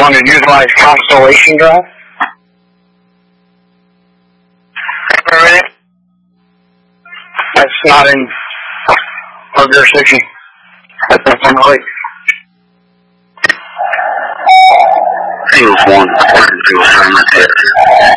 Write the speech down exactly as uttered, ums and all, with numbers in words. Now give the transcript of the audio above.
on to utilize Constellation Drive? Alright. That's not in our jurisdiction. That's on the lake. Field one, working to assignment there.